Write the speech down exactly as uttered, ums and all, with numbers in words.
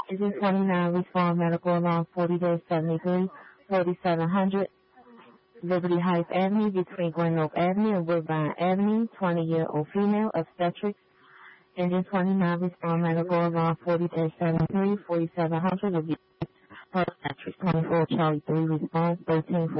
Agent twenty-nine, respond medical alarm forty dash seventy-three, forty-seven hundred, Liberty Heights Avenue between Glen Oak Avenue and Woodbine Avenue, twenty-year-old female, obstetrics. Engine twenty-nine, respond medical alarm forty dash seventy-three, forty-seven hundred, obstetrics. twenty-four, Charlie three, response thirteen.